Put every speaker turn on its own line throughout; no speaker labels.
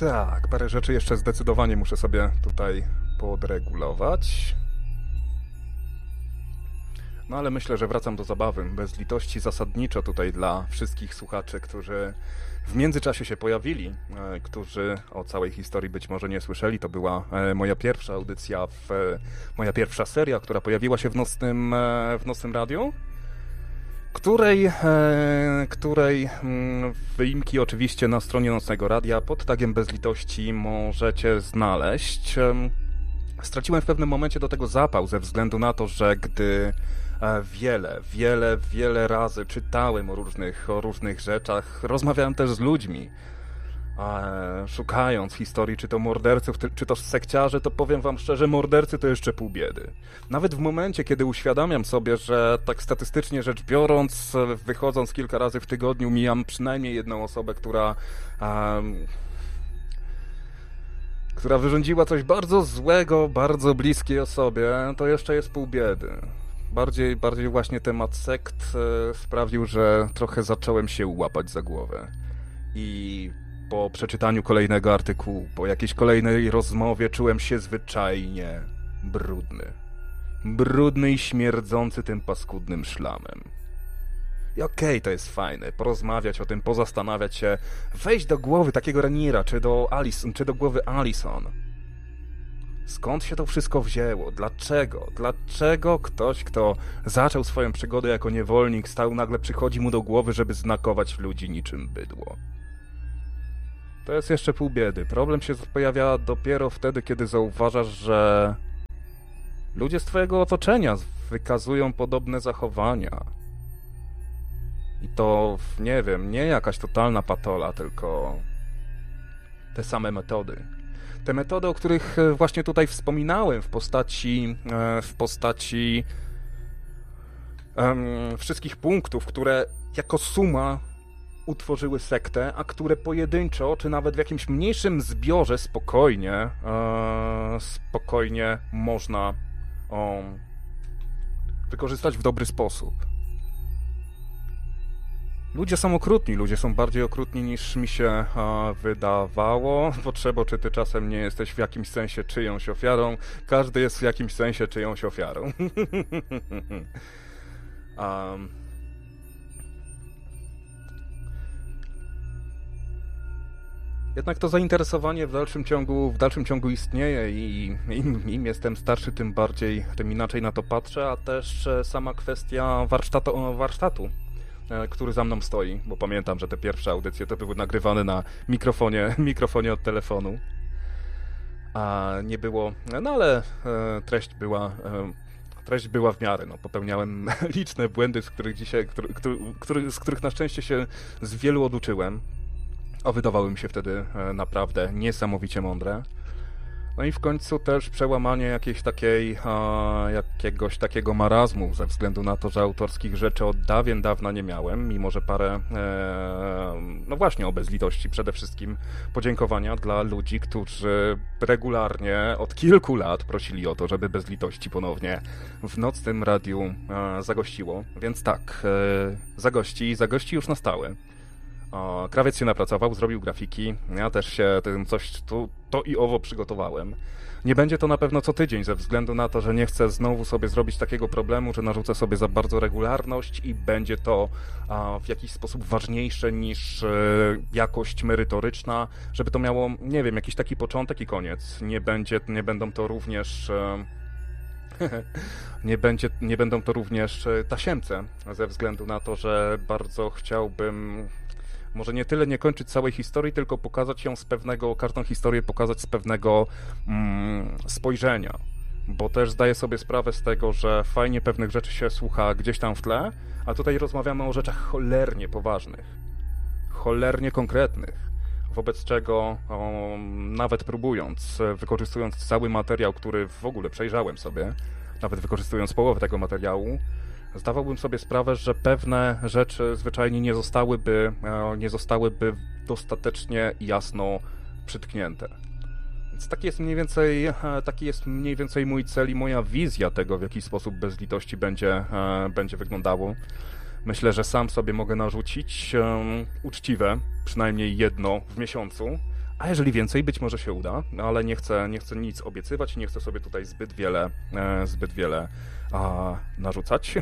Tak, parę rzeczy jeszcze zdecydowanie muszę sobie tutaj podregulować. No ale myślę, że wracam do zabawy. Bez litości zasadniczo tutaj dla wszystkich słuchaczy, którzy w międzyczasie się pojawili, którzy o całej historii być może nie słyszeli. To była moja pierwsza audycja, moja pierwsza seria, która pojawiła się w nocnym radiu, której wyimki oczywiście na stronie Nocnego Radia pod tagiem Bez litości możecie znaleźć. Straciłem w pewnym momencie do tego zapał ze względu na to, że gdy wiele razy czytałem o różnych rzeczach, rozmawiałem też z ludźmi, szukając historii, czy to morderców, czy to sekciarzy, to powiem wam szczerze, mordercy to jeszcze pół biedy. Nawet w momencie, kiedy uświadamiam sobie, że tak statystycznie rzecz biorąc, wychodząc kilka razy w tygodniu, mijam przynajmniej jedną osobę, która wyrządziła coś bardzo złego, bardzo bliskiej osobie, to jeszcze jest pół biedy. Bardziej właśnie temat sekt sprawił, że trochę zacząłem się łapać za głowę. I po przeczytaniu kolejnego artykułu, po jakiejś kolejnej rozmowie czułem się zwyczajnie brudny. Brudny i śmierdzący tym paskudnym szlamem. I okej, to jest fajne, porozmawiać o tym, pozastanawiać się, wejść do głowy takiego Raniera, czy do głowy Allison. Skąd się to wszystko wzięło? Dlaczego? Dlaczego ktoś, kto zaczął swoją przygodę jako niewolnik, nagle przychodzi mu do głowy, żeby znakować ludzi niczym bydło? To jest jeszcze pół biedy. Problem się pojawia dopiero wtedy, kiedy zauważasz, że ludzie z twojego otoczenia wykazują podobne zachowania. I to, nie wiem, nie jakaś totalna patola, tylko te same metody. Te metody, o których właśnie tutaj wspominałem w postaci wszystkich punktów, które jako suma utworzyły sektę, a które pojedynczo, czy nawet w jakimś mniejszym zbiorze spokojnie można wykorzystać w dobry sposób. Ludzie są okrutni, ludzie są bardziej okrutni niż mi się wydawało. Potrzebo, czy ty czasem nie jesteś w jakimś sensie czyjąś ofiarą? Każdy jest w jakimś sensie czyjąś ofiarą. Jednak to zainteresowanie w dalszym ciągu istnieje i im jestem starszy, tym inaczej na to patrzę, a też sama kwestia warsztatu, który za mną stoi, bo pamiętam, że te pierwsze audycje to były nagrywane na mikrofonie od telefonu, a nie było, no ale treść była w miarę, no popełniałem liczne błędy, z których na szczęście się z wielu oduczyłem, a wydawały mi się wtedy naprawdę niesamowicie mądre. No i w końcu też przełamanie jakiegoś takiego marazmu, ze względu na to, że autorskich rzeczy od dawna nie miałem, mimo że parę, no właśnie o bezlitości przede wszystkim, podziękowania dla ludzi, którzy regularnie od kilku lat prosili o to, żeby bezlitości ponownie w Nocnym Radiu zagościło. Więc tak, zagości już na stałe. Krawiec się napracował, zrobił grafiki, ja też się to i owo przygotowałem. Nie będzie to na pewno co tydzień, ze względu na to, że nie chcę znowu sobie zrobić takiego problemu, że narzucę sobie za bardzo regularność i będzie to w jakiś sposób ważniejsze niż jakość merytoryczna, żeby to miało, nie wiem, jakiś taki początek i koniec. Nie będą to również... nie będą to również tasiemce, ze względu na to, że bardzo chciałbym może nie tyle nie kończyć całej historii, tylko pokazać ją każdą historię pokazać z pewnego spojrzenia. Bo też zdaję sobie sprawę z tego, że fajnie pewnych rzeczy się słucha gdzieś tam w tle, a tutaj rozmawiamy o rzeczach cholernie poważnych, cholernie konkretnych. Wobec czego nawet wykorzystując cały materiał, który w ogóle przejrzałem sobie, nawet wykorzystując połowę tego materiału, zdawałbym sobie sprawę, że pewne rzeczy zwyczajnie nie zostałyby dostatecznie jasno przytknięte. Więc taki jest mniej więcej mój cel i moja wizja tego, w jaki sposób bezlitości będzie wyglądało. Myślę, że sam sobie mogę narzucić uczciwe, przynajmniej jedno w miesiącu, A jeżeli więcej, być może się uda, no ale nie chcę nic obiecywać, nie chcę sobie tutaj zbyt wiele narzucać.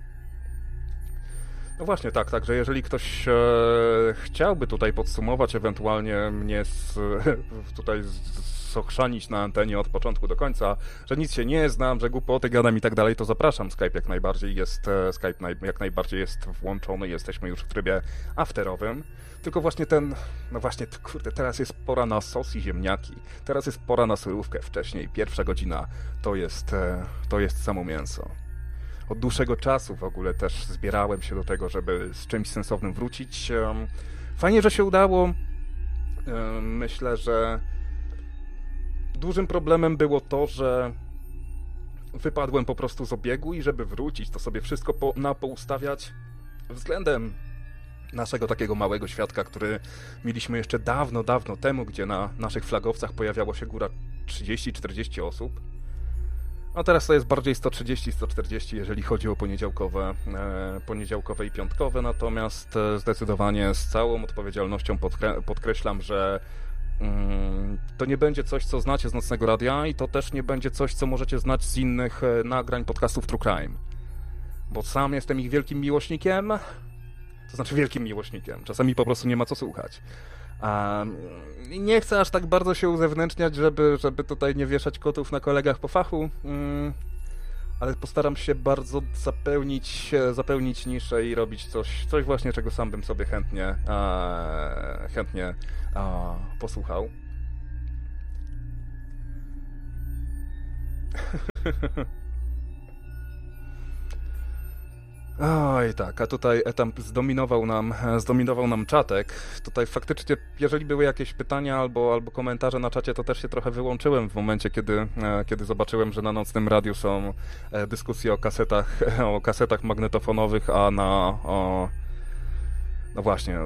No właśnie, tak, także jeżeli ktoś chciałby tutaj podsumować, ewentualnie mnie tutaj zochrzanić na antenie od początku do końca, że nic się nie znam, że głupoty gadam i tak dalej, to zapraszam. Skype jak najbardziej jest włączony, jesteśmy już w trybie afterowym. Tylko właśnie kurde, teraz jest pora na sos i ziemniaki. Teraz jest pora na surówkę. Wcześniej, pierwsza godzina, to jest samo mięso. Od dłuższego czasu w ogóle też zbierałem się do tego, żeby z czymś sensownym wrócić. Fajnie, że się udało. Myślę, że dużym problemem było to, że wypadłem po prostu z obiegu i żeby wrócić, to sobie wszystko poustawiać względem naszego takiego małego świadka, który mieliśmy jeszcze dawno temu, gdzie na naszych flagowcach pojawiało się góra 30-40 osób. A teraz to jest bardziej 130-140, jeżeli chodzi o poniedziałkowe i piątkowe, natomiast zdecydowanie z całą odpowiedzialnością podkreślam, że to nie będzie coś, co znacie z Nocnego Radia i to też nie będzie coś, co możecie znać z innych nagrań podcastów True Crime. Bo sam jestem ich wielkim miłośnikiem, to znaczy wielkim miłośnikiem, czasami po prostu nie ma co słuchać. Nie chcę aż tak bardzo się uzewnętrzniać, żeby tutaj nie wieszać kotów na kolegach po fachu, ale postaram się bardzo zapełnić niszę i robić coś właśnie, czego sam bym sobie chętnie posłuchał. Oj tak, a tutaj zdominował nam czatek. Tutaj faktycznie, jeżeli były jakieś pytania albo komentarze na czacie, to też się trochę wyłączyłem w momencie, kiedy zobaczyłem, że na Nocnym Radiu są dyskusje o kasetach magnetofonowych, a no właśnie,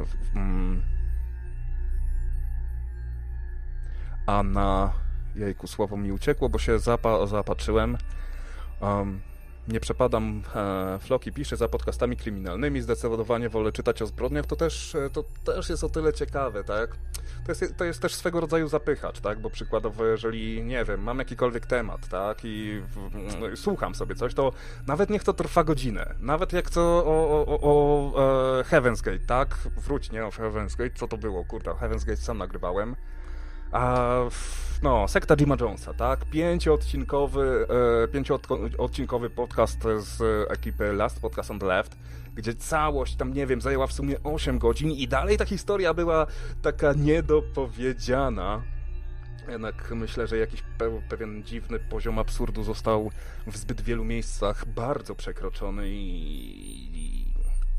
jejku, słowo mi uciekło, bo się zapatrzyłem. Nie przepadam, Floki pisze, za podcastami kryminalnymi, zdecydowanie wolę czytać o zbrodniach, to też jest o tyle ciekawe, tak? To jest też swego rodzaju zapychacz, tak? Bo przykładowo, jeżeli, nie wiem, mam jakikolwiek temat, tak? I słucham sobie coś, to nawet niech to trwa godzinę. Nawet jak to o Heaven's Gate, tak? Nie o Heaven's Gate, co to było? Kurde, Heaven's Gate sam nagrywałem. Sekta Jima Jonesa, tak? 5-odcinkowy podcast z ekipy Last Podcast on the Left, gdzie całość tam, nie wiem, zajęła w sumie 8 godzin i dalej ta historia była taka niedopowiedziana. Jednak myślę, że jakiś pewien dziwny poziom absurdu został w zbyt wielu miejscach bardzo przekroczony i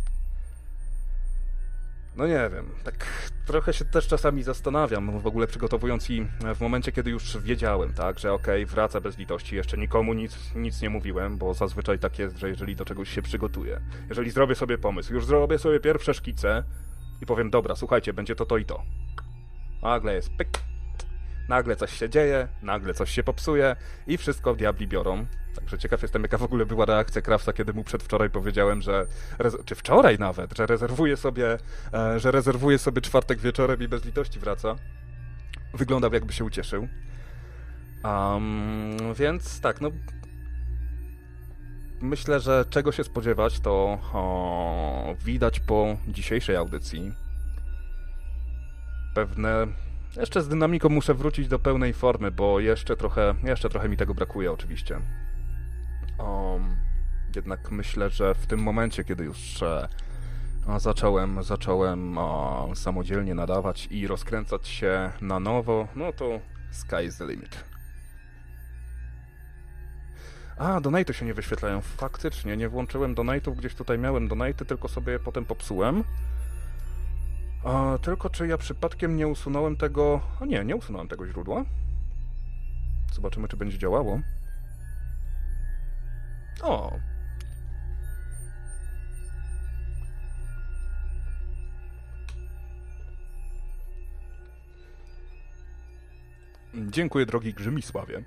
no nie wiem, tak trochę się też czasami zastanawiam, w ogóle przygotowując i w momencie, kiedy już wiedziałem, tak, że okej, wraca bez litości, jeszcze nikomu nic nie mówiłem, bo zazwyczaj tak jest, że jeżeli do czegoś się przygotuję, jeżeli zrobię sobie pomysł, już zrobię sobie pierwsze szkice i powiem, dobra, słuchajcie, będzie to i to. Nagle jest pyk, nagle coś się dzieje, nagle coś się popsuje i wszystko diabli biorą. Także ciekaw jestem, jaka w ogóle była reakcja Krawca, kiedy mu przedwczoraj powiedziałem, czy wczoraj nawet, że rezerwuje sobie czwartek wieczorem i bez litości wraca. Wyglądał, jakby się ucieszył. Więc tak, no myślę, że czego się spodziewać, to widać po dzisiejszej audycji. Jeszcze z dynamiką muszę wrócić do pełnej formy, bo jeszcze trochę mi tego brakuje oczywiście. Jednak myślę, że w tym momencie, kiedy już zacząłem samodzielnie nadawać i rozkręcać się na nowo, no to sky is the limit. Donate'y się nie wyświetlają. Faktycznie, nie włączyłem donate'ów, gdzieś tutaj miałem donate'y, tylko sobie je potem popsułem. Tylko czy ja przypadkiem nie usunąłem tego... nie usunąłem tego źródła. Zobaczymy, czy będzie działało. Dziękuję, drogi Grzymisławie.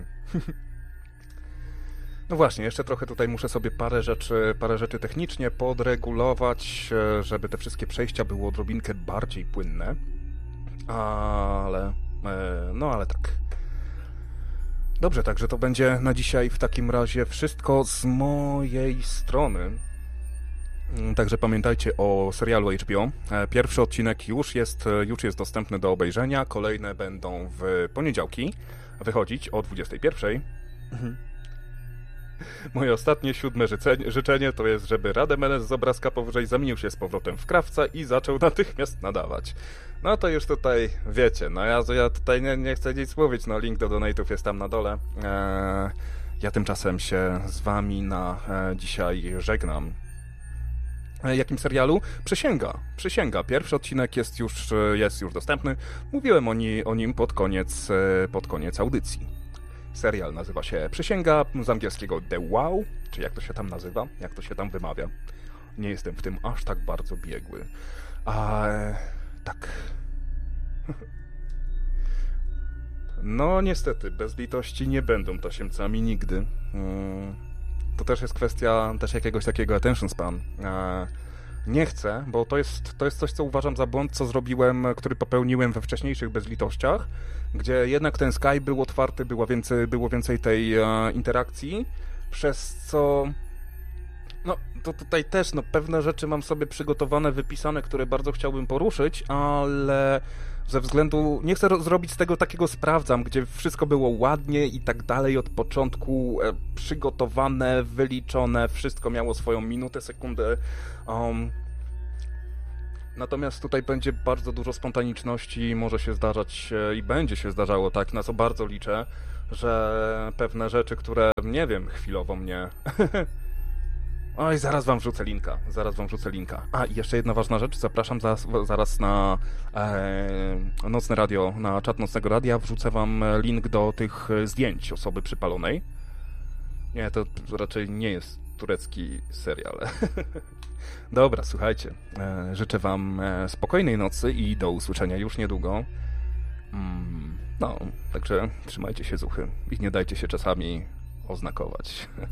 No właśnie, jeszcze trochę tutaj muszę sobie parę rzeczy technicznie podregulować, żeby te wszystkie przejścia były odrobinkę bardziej płynne. ale tak. Dobrze, także to będzie na dzisiaj w takim razie wszystko z mojej strony. Także pamiętajcie o serialu HBO. Pierwszy odcinek już jest dostępny do obejrzenia. Kolejne będą w poniedziałki wychodzić o 21:00. Moje ostatnie 7. życzenie to jest, żeby Rademenes z obrazka powyżej zamienił się z powrotem w krawca i zaczął natychmiast nadawać. No to już tutaj wiecie, no ja tutaj nie chcę nic mówić, no link do donate'ów jest tam na dole. Ja tymczasem się z wami na dzisiaj żegnam. Jakim serialu? Przysięga. Pierwszy odcinek jest już dostępny. Mówiłem o nim pod koniec audycji. Serial nazywa się Przysięga, z angielskiego The Wow, czy jak to się tam nazywa, jak to się tam wymawia. Nie jestem w tym aż tak bardzo biegły. Tak. No niestety, bez litości nie będą tasiemcami nigdy. To też jest kwestia jakiegoś takiego attention span. Nie chcę, bo to jest coś, co uważam za błąd, który popełniłem we wcześniejszych bezlitościach, gdzie jednak ten Skype był otwarty, było więcej tej interakcji, przez co no to tutaj też pewne rzeczy mam sobie przygotowane, wypisane, które bardzo chciałbym poruszyć, ale ze względu... Nie chcę zrobić z tego takiego sprawdzam, gdzie wszystko było ładnie i tak dalej od początku przygotowane, wyliczone, wszystko miało swoją minutę, sekundę. Natomiast tutaj będzie bardzo dużo spontaniczności, może się zdarzać i będzie się zdarzało, tak, na co bardzo liczę, że pewne rzeczy, które, nie wiem, chwilowo mnie... Oj, zaraz wam wrzucę linka. A, i jeszcze jedna ważna rzecz, zapraszam zaraz na Nocne Radio, na czat Nocnego Radia, wrzucę wam link do tych zdjęć osoby przypalonej. Nie, to raczej nie jest turecki serial. Dobra, słuchajcie, życzę wam spokojnej nocy i do usłyszenia już niedługo. No, także trzymajcie się zuchy i nie dajcie się czasami oznakować.